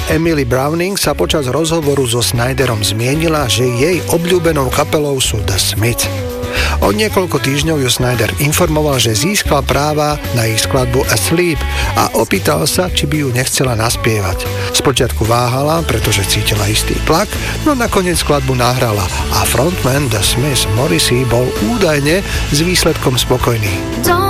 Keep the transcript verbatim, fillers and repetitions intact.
Emily Browning sa počas rozhovoru so Snyderom zmienila, že jej obľúbenou kapelou sú The Smiths. O niekoľko týždňov ju Snyder informoval, že získal práva na ich skladbu Asleep a opýtal sa, či by ju nechcela naspievať. Spočiatku váhala, pretože cítila istý tlak, no nakoniec skladbu nahrala a frontman The Smiths Morrissey bol údajne s výsledkom spokojný.